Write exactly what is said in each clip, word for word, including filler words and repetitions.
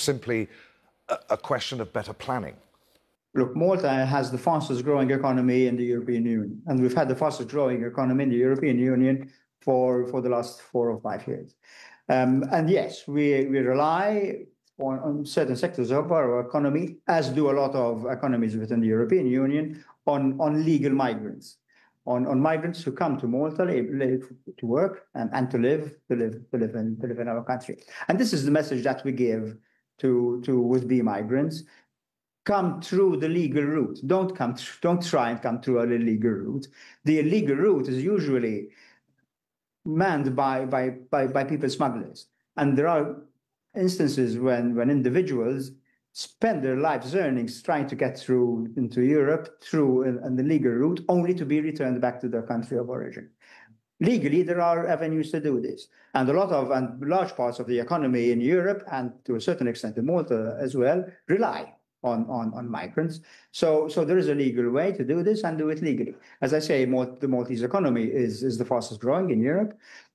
simply a, a question of better planning? Look, Malta has the fastest growing economy in the European Union, and we've had the fastest growing economy in the European Union for, for the last four or five years. Um, and yes, we, we rely on, on certain sectors of our economy, as do a lot of economies within the European Union, on, on legal migrants, on, on migrants who come to Malta live, to work and, and to live, to live, to live in, to live in our country. And this is the message that we give to, to would-be migrants. Come through the legal route. Don't come. Don't try and come through an illegal route. The illegal route is usually manned by by by, by people smugglers, and there are instances when when individuals spend their lives' earnings trying to get through into Europe through an, an illegal route, only to be returned back to their country of origin. Legally, there are avenues to do this, and a lot of and large parts of the economy in Europe, and to a certain extent in Malta as well, rely On, on, on migrants. So, so there is a legal way to do this and do it legally. As I say, Mal- the Maltese economy is, is the fastest growing in Europe.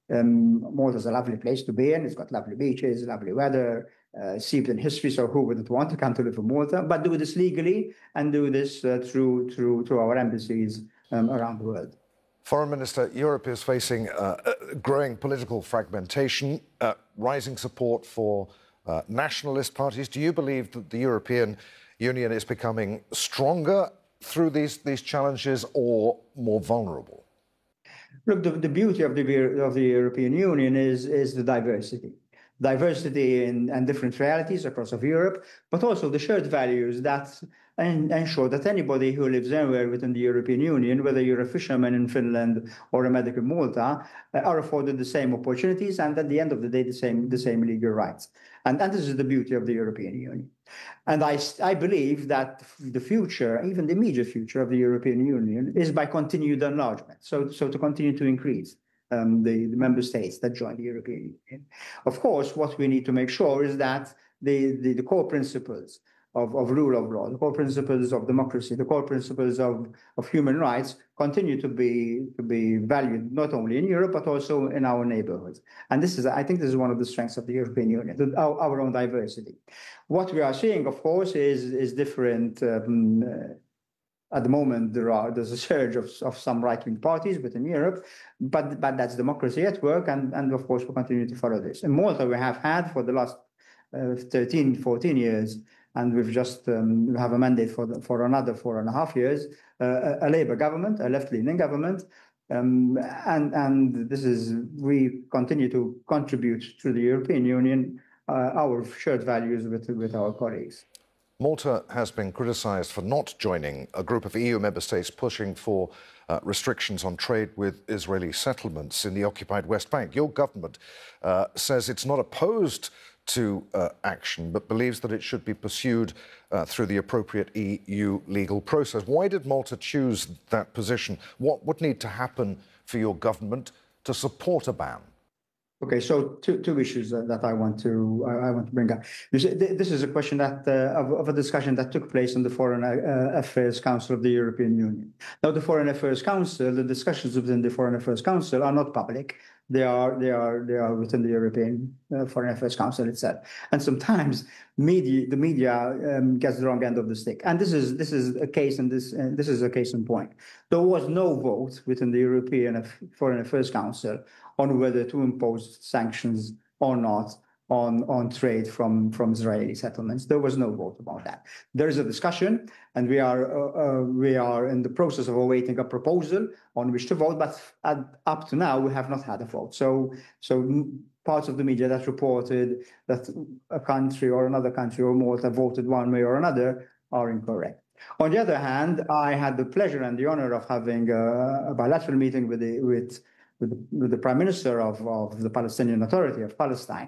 Um, Malta is a lovely place to be in. It's got lovely beaches, lovely weather, uh, steeped in history, so who wouldn't want to come to live in Malta? But do this legally and do this uh, through, through, through our embassies um, around the world. Foreign Minister, Europe is facing uh, growing political fragmentation, uh, rising support for uh, nationalist parties. Do you believe that the European Union is becoming stronger through these, these challenges or more vulnerable? Look, the, the beauty of the, of the European Union is, is the diversity. Diversity in, and different realities across of Europe, but also the shared values that and ensure that anybody who lives anywhere within the European Union, whether you're a fisherman in Finland or a medic in Malta, are afforded the same opportunities and at the end of the day, the same, the same legal rights. And, and this is the beauty of the European Union. And I, I believe that the future, even the immediate future of the European Union, is by continued enlargement. So, so to continue to increase um, the, the member states that join the European Union. Of course, what we need to make sure is that the, the, the core principles of, of rule of law, the core principles of democracy, the core principles of, of human rights continue to be to be valued not only in Europe but also in our neighborhoods. And this is, I think, this is one of the strengths of the European Union, our, our own diversity. What we are seeing, of course, is is different. Um, uh, at the moment, there are there's a surge of, of some right-wing parties within Europe, but but that's democracy at work, and and of course we continue to follow this. In Malta, we have had for the last uh, thirteen, fourteen years. And we've just um, we have a mandate for the, for another four and a half years, uh, a, a Labour government, a left-leaning government, um, and and this is we continue to contribute to the European Union uh, our shared values with with our colleagues. Malta has been criticised for not joining a group of E U member states pushing for uh, restrictions on trade with Israeli settlements in the occupied West Bank. Your government uh, says it's not opposed to uh, action, but believes that it should be pursued uh, through the appropriate E U legal process. Why did Malta choose that position? What would need to happen for your government to support a ban? Okay, so two two issues that I want to I want to bring up. This is a question that uh, of, of a discussion that took place in the Foreign uh, Affairs Council of the European Union. Now, the Foreign Affairs Council, the discussions within the Foreign Affairs Council are not public. They are they are they are within the European uh, Foreign Affairs Council itself. And sometimes media the media um, gets the wrong end of the stick. And this is this is a case, and this uh, this is a case in point. There was no vote within the European Foreign Affairs Council on whether to impose sanctions or not on, on trade from, from Israeli settlements. There was no vote about that. There is a discussion, and we are uh, uh, we are in the process of awaiting a proposal on which to vote, but at, up to now, we have not had a vote. So, so parts of the media that reported that a country or another country or Malta voted one way or another are incorrect. On the other hand, I had the pleasure and the honor of having a, a bilateral meeting with the, with With the, with the Prime Minister of, of the Palestinian Authority of Palestine,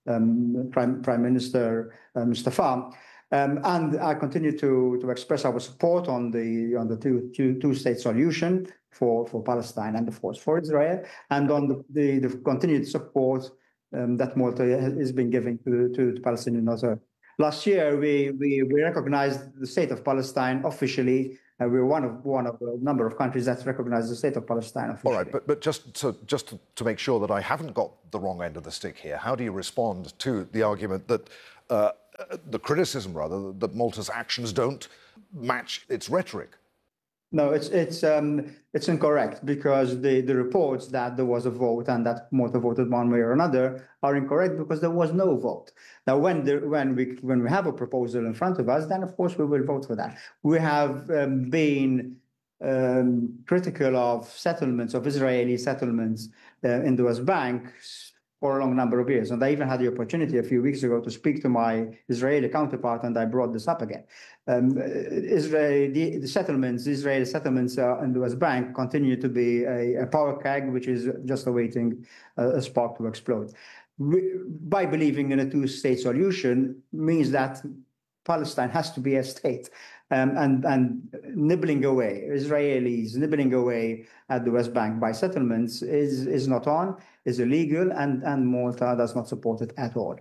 um, Prime, Prime Minister uh, Mustafa, um, and I continue to, to express our support on the on the two, two, two-state solution for, for Palestine and, of course, for Israel, and on the, the, the continued support um, that Malta has been giving to, to the Palestinian Authority. Last year, we, we, we recognized the state of Palestine officially. Uh, we're one of one of a number of countries that recognize the state of Palestine officially. All right, but but just to just to, to make sure that I haven't got the wrong end of the stick here, how do you respond to the argument that uh, uh, the criticism, rather, that Malta's actions don't match its rhetoric. No, it's it's um, it's incorrect, because the, the reports that there was a vote and that Malta voted one way or another are incorrect, because there was no vote. Now, when the, when we when we have a proposal in front of us, then of course we will vote for that. We have um, been um, critical of settlements, of Israeli settlements uh, in the West Bank for a long number of years. And I even had the opportunity a few weeks ago to speak to my Israeli counterpart, and I brought this up again. Um, Israel, the, the settlements, Israeli settlements uh, in the West Bank continue to be a, a power keg, which is just awaiting a, a spark to explode. We, by believing in a two-state solution means that Palestine has to be a state. Um, and, and nibbling away, Israelis nibbling away at the West Bank by settlements is, is not on, is illegal, and, and Malta does not support it at all.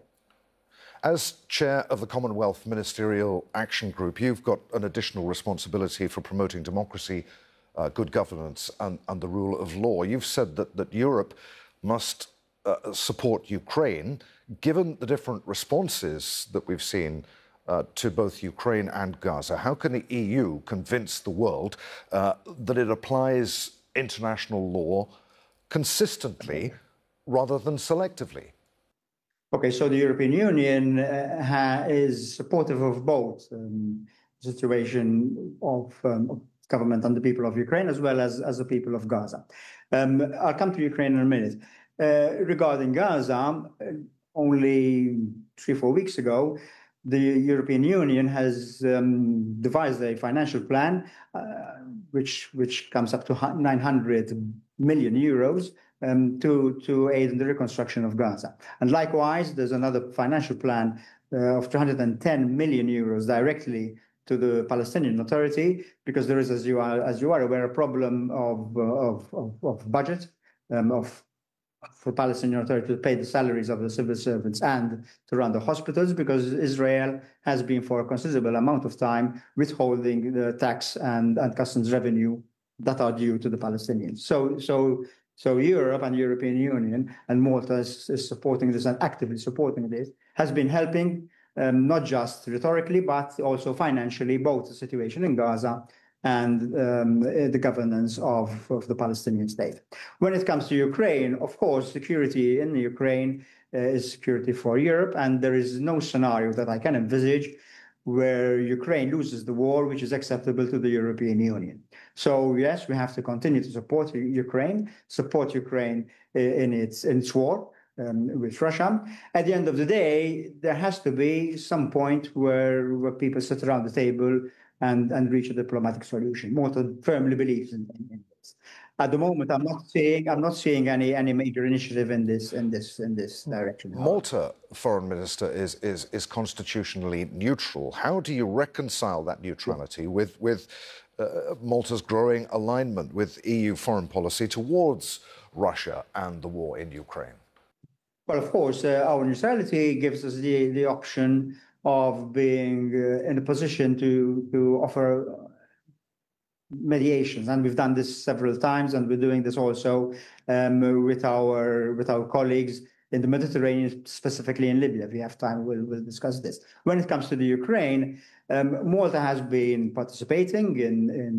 As chair of the Commonwealth Ministerial Action Group, you've got an additional responsibility for promoting democracy, uh, good governance and, and the rule of law. You've said that, that Europe must uh, support Ukraine. Given the different responses that we've seen Uh, to both Ukraine and Gaza, how can the E U convince the world uh, that it applies international law consistently rather than selectively? Okay, so the European Union uh, ha- is supportive of both um, the situation of, um, of government and the people of Ukraine, as well as, as the people of Gaza. Um, I'll come to Ukraine in a minute. Uh, regarding Gaza, uh, only three, four weeks ago, the European Union has um, devised a financial plan uh, which which comes up to nine hundred million euros um, to to aid in the reconstruction of Gaza. And likewise, there's another financial plan uh, of two hundred ten million euros directly to the Palestinian Authority, because there is, as you are as you are aware, a problem of of of, of budget um, of. for Palestinian Authority to pay the salaries of the civil servants and to run the hospitals, because Israel has been for a considerable amount of time withholding the tax and, and customs revenue that are due to the Palestinians. So, so, so Europe and the European Union and Malta is, is supporting this and actively supporting this, has been helping um, not just rhetorically, but also financially, both the situation in Gaza and um, the governance of, of the Palestinian state. When it comes to Ukraine, of course, security in Ukraine uh, is security for Europe, and there is no scenario that I can envisage where Ukraine loses the war, which is acceptable to the European Union. So yes, we have to continue to support Ukraine, support Ukraine in its, in its war um, with Russia. At the end of the day, there has to be some point where, where people sit around the table and, and reach a diplomatic solution. Malta firmly believes in, in, in this. At the moment, I'm not seeing I'm not seeing any any major initiative in this in this in this direction. Malta, Foreign Minister, is is is constitutionally neutral. How do you reconcile that neutrality with with uh, Malta's growing alignment with E U foreign policy towards Russia and the war in Ukraine? Well, of course, uh, our neutrality gives us the the option of being uh, in a position to to offer mediations, and we've done this several times, and we're doing this also um, with our with our colleagues in the Mediterranean, specifically in Libya. If we have time, we'll, we'll discuss this. When it comes to the Ukraine, um, Malta has been participating in in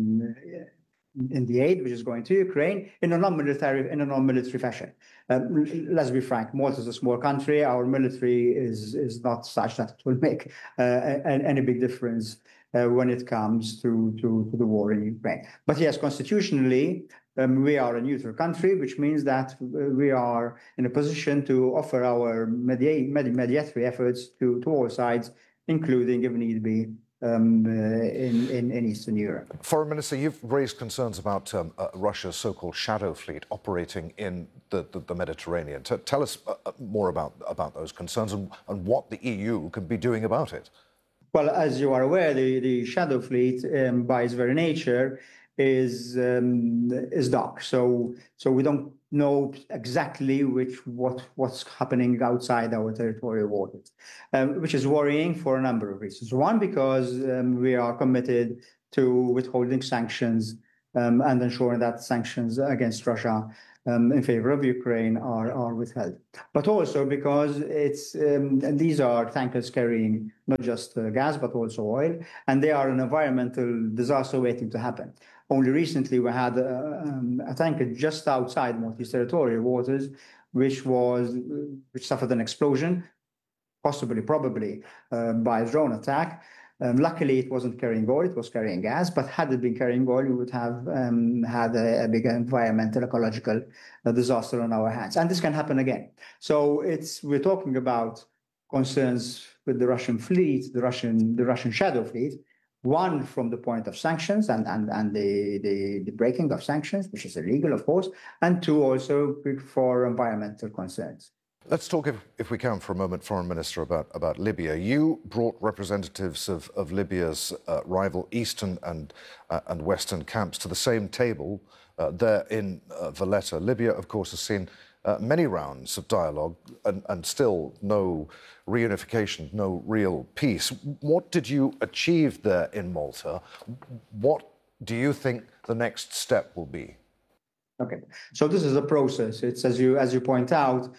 in the aid which is going to Ukraine in a non-military in a non-military fashion. Um, let's be frank, Malta is a small country. Our military is is not such that it will make uh, any big difference uh, when it comes to, to to the war in Ukraine. But yes, constitutionally, um, we are a neutral country, which means that we are in a position to offer our media- medi- mediatory efforts to to all sides, including, if need be, Um, uh, in, in, in Eastern Europe. Foreign Minister, you've raised concerns about um, uh, Russia's so-called shadow fleet operating in the, the, the Mediterranean. T- tell us uh, more about, about those concerns and, and what the E U can be doing about it. Well, as you are aware, the, the shadow fleet, um, by its very nature, is um, is dark. So so we don't know exactly which what what's happening outside our territorial waters, um, which is worrying for a number of reasons. One, because um, we are committed to withholding sanctions um, and ensuring that sanctions against Russia um, in favor of Ukraine are, are withheld. But also because it's um, and these are tankers carrying not just uh, gas, but also oil, and they are an environmental disaster waiting to happen. Only recently we had a, um, a tanker just outside Maltese territorial waters, which was which suffered an explosion, possibly, probably uh, by a drone attack. Um, luckily, it wasn't carrying oil; it was carrying gas. But had it been carrying oil, we would have um, had a, a big environmental, ecological uh, disaster on our hands. And this can happen again. So it's we're talking about concerns with the Russian fleet, the Russian, the Russian shadow fleet. One, from the point of sanctions and and and the, the the breaking of sanctions, which is illegal, of course, and two, also for environmental concerns. Let's talk, if, if we can, for a moment, Foreign Minister, about, about Libya. You brought representatives of, of Libya's uh, rival Eastern and, uh, and Western camps to the same table uh, there in uh, Valletta. Libya, of course, has seen uh, many rounds of dialogue and, and still no reunification, no real peace. What did you achieve there in Malta? What do you think the next step will be? Okay, so this is a process. It's, as you, as you point out,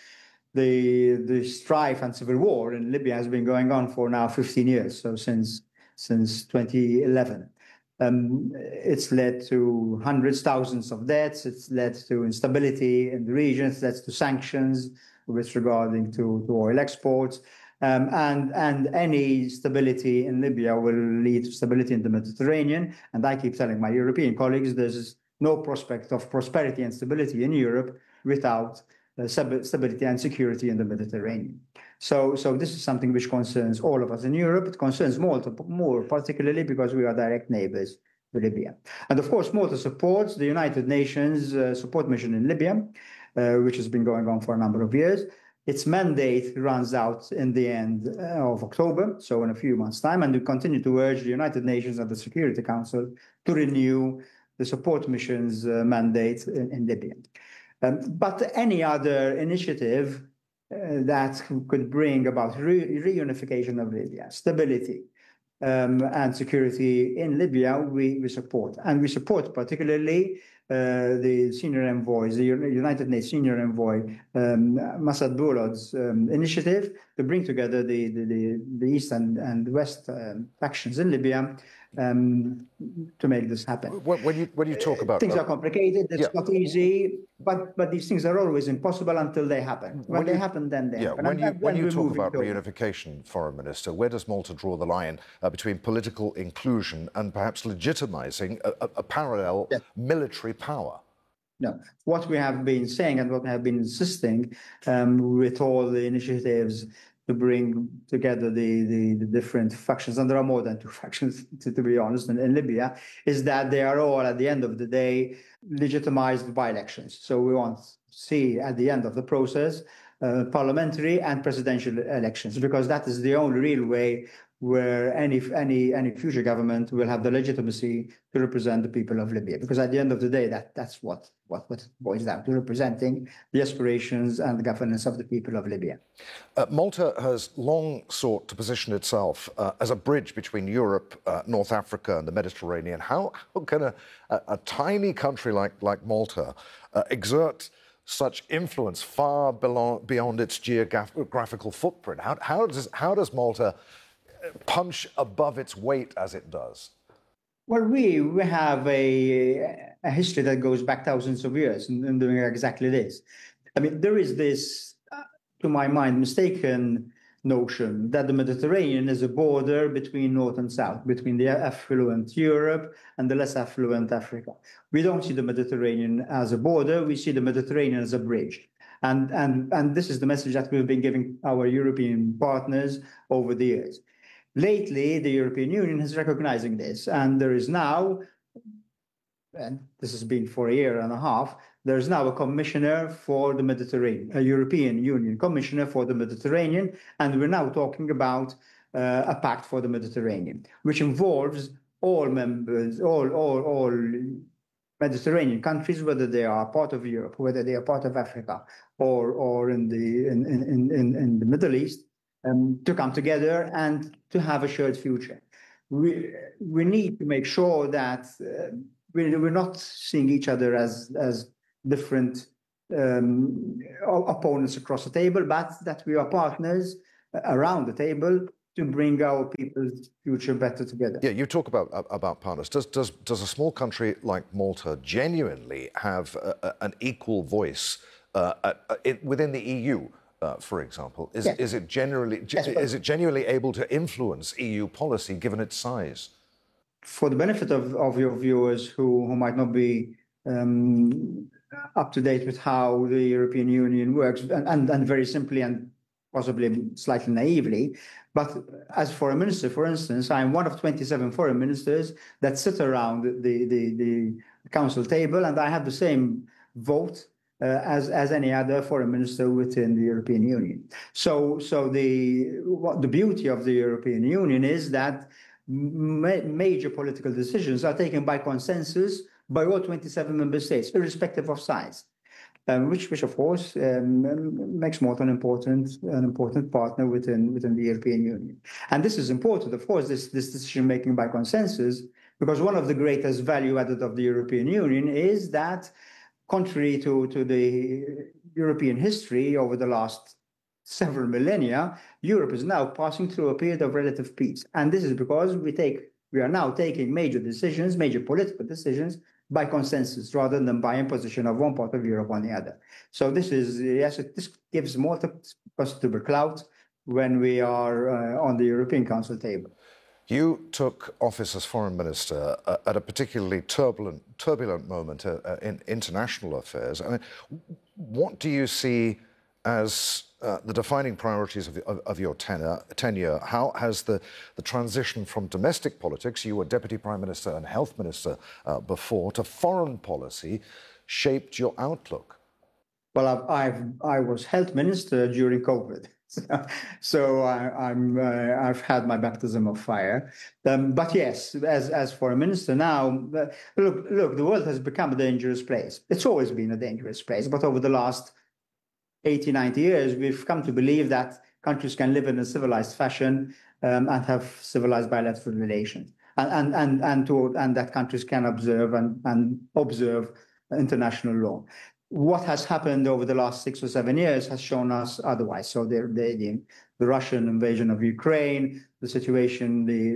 The, the strife and civil war in Libya has been going on for now fifteen years, so since since twenty eleven. Um, it's led to hundreds, thousands of deaths. It's led to instability in the region. It's led to sanctions with regarding to, to oil exports. Um, and, and any stability in Libya will lead to stability in the Mediterranean. And I keep telling my European colleagues, there's no prospect of prosperity and stability in Europe without Uh, stability and security in the Mediterranean. So, so this is something which concerns all of us in Europe. It concerns Malta more, particularly because we are direct neighbors to Libya. And of course, Malta supports the United Nations uh, support mission in Libya, uh, which has been going on for a number of years. Its mandate runs out in the end uh, of October, so in a few months' time, and we continue to urge the United Nations and the Security Council to renew the support mission's uh, mandate in, in Libya. Um, but any other initiative uh, that could bring about re reunification of Libya, stability um, and security in Libya, we, we support. And we support particularly uh, the senior envoy, the United Nations senior envoy, um, Masad Boulad's um, initiative to bring together the, the, the, the East and, and West um, factions in Libya um, to make this happen. When, when, you, when you talk about... Things uh, are complicated, it's yeah. not easy, but, but these things are always impossible until they happen. When, when they you, happen, then they yeah, happen. When and, you, and when you talk about forward. reunification, Foreign Minister, where does Malta draw the line uh, between political inclusion and perhaps legitimizing a, a, a parallel yeah. military power? No. What we have been saying and what we have been insisting um, with all the initiatives to bring together the, the, the different factions, and there are more than two factions, to, to be honest, in, in Libya, is that they are all, at the end of the day, legitimized by elections. So we want to see, at the end of the process, uh, parliamentary and presidential elections, because that is the only real way where any any any future government will have the legitimacy to represent the people of Libya. Because at the end of the day, that that's what what what it boils down to, representing the aspirations and the governance of the people of Libya. Uh, Malta has long sought to position itself uh, as a bridge between Europe, uh, North Africa, and the Mediterranean. How, how can a, a, a tiny country like like Malta uh, exert such influence far below, beyond its geographical footprint? How, how does how does Malta punch above its weight as it does? Well, we we have a, a history that goes back thousands of years in, in doing exactly this. I mean, there is this, uh, to my mind, mistaken notion that the Mediterranean is a border between North and South, between the affluent Europe and the less affluent Africa. We don't see the Mediterranean as a border, we see the Mediterranean as a bridge. And, and, and this is the message that we've been giving our European partners over the years. Lately, the European Union is recognizing this, and there is now, and this has been for a year and a half, there is now a commissioner for the Mediterranean, a European Union commissioner for the Mediterranean, and we're now talking about uh, a pact for the Mediterranean, which involves all members, all, all, all Mediterranean countries, whether they are part of Europe, whether they are part of Africa, or, or in, the, in, in, in, in the Middle East, Um, to come together and to have a shared future. We, we need to make sure that uh, we, we're not seeing each other as, as different um, opponents across the table, but that we are partners around the table to bring our people's future better together. Yeah, you talk about about partners. Does does does a small country like Malta genuinely have a, a, an equal voice uh, uh, it, within the E U, uh, for example? Is yes. is it generally yes, is it genuinely able to influence E U policy given its size? For the benefit of, of your viewers who, who might not be um, up to date with how the European Union works, and, and, and very simply and possibly slightly naively, but as foreign minister, for instance, I'm one of twenty-seven foreign ministers that sit around the, the, the council table, and I have the same vote uh, as, as any other foreign minister within the European Union. So, so the, what the beauty of the European Union is that ma major political decisions are taken by consensus by all twenty-seven member states, irrespective of size. Um, which, which of course, um, makes Malta an important, an important partner within within the European Union. And this is important, of course, this this decision making by consensus, because one of the greatest value added of the European Union is that, contrary to to the European history over the last several millennia, Europe is now passing through a period of relative peace, and this is because we take we are now taking major decisions, major political decisions, by consensus rather than by imposition of one part of Europe on the other. So this is, yes, it, this gives Malta considerable clout when we are uh, on the European Council table. You took office as foreign minister uh, at a particularly turbulent, turbulent moment uh, uh, in international affairs. I mean, what do you see as uh, the defining priorities of, of, of your tenure, tenure? How has the, the transition from domestic politics, you were Deputy Prime Minister and Health Minister uh, before, to foreign policy shaped your outlook? Well, I've, I've, I was Health Minister during COVID. So I, I'm, uh, I've had my baptism of fire. Um, but yes, as, as Foreign Minister now, uh, look, look, the world has become a dangerous place. It's always been a dangerous place, but over the last eighty, ninety years, we've come to believe that countries can live in a civilized fashion um, and have civilized bilateral relations, and and and and, to, and that countries can observe and, and observe international law. What has happened over the last six or seven years has shown us otherwise. So the the, the Russian invasion of Ukraine, the situation, the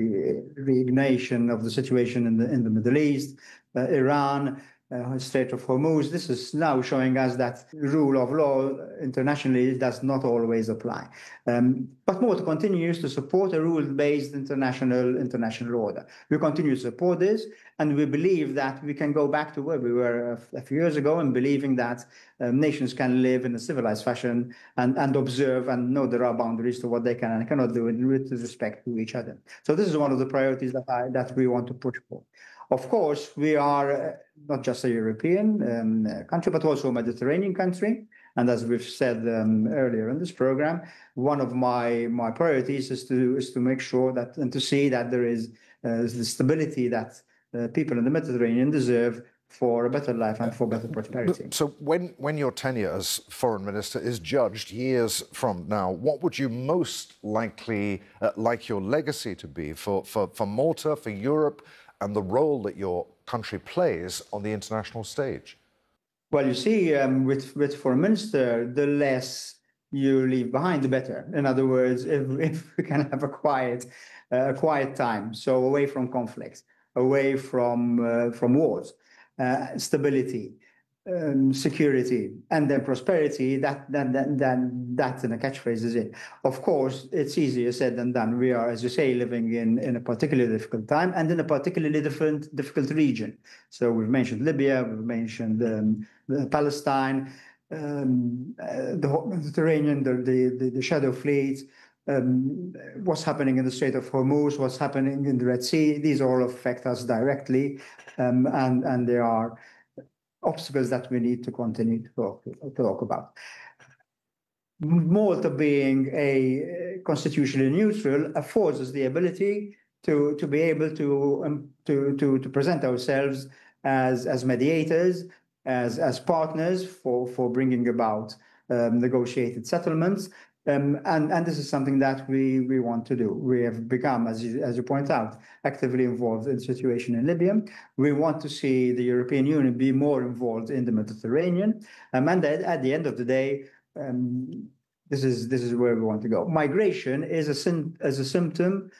the reignition of the situation in the in the Middle East, uh, Iran. Uh, Strait of Hormuz, this is now showing us that rule of law internationally does not always apply. Um, but Malta continues to support a rule-based international international order. We continue to support this, and we believe that we can go back to where we were a, a few years ago in believing that um, nations can live in a civilized fashion and, and observe and know there are boundaries to what they can and cannot do with respect to each other. So this is one of the priorities that, I, that we want to push for. Of course, we are not just a European um, country, but also a Mediterranean country. And as we've said um, earlier in this program, one of my, my priorities is to, is to make sure that and to see that there is uh, the stability that uh, people in the Mediterranean deserve for a better life and for better prosperity. So when, when your tenure as foreign minister is judged years from now, what would you most likely uh, like your legacy to be for, for, for Malta, for Europe, and the role that your country plays on the international stage? Well, you see, um, with, with foreign minister, the less you leave behind, the better. In other words, if, if we can have a quiet, uh, a quiet time, so away from conflicts, away from, uh, from wars, uh, stability, um, security, and then prosperity, that, that, that, that, that in a catchphrase is it. Of course, it's easier said than done. We are, as you say, living in, in a particularly difficult time and in a particularly different, difficult region. So we've mentioned Libya, we've mentioned um, Palestine, um, uh, the Mediterranean, the, the, the, the shadow fleet, um, what's happening in the Strait of Hormuz, what's happening in the Red Sea. These all affect us directly, um, and, and there are obstacles that we need to continue to talk, to talk about. Malta being a constitutionally neutral affords us the ability to, to be able to, um, to, to, to present ourselves as, as mediators, as, as partners for, for bringing about um, negotiated settlements, Um, and, and this is something that we, we want to do. We have become, as you, as you point out, actively involved in the situation in Libya. We want to see the European Union be more involved in the Mediterranean. Um, and at, at the end of the day, um, this is, this is where we want to go. Migration is a, is a symptom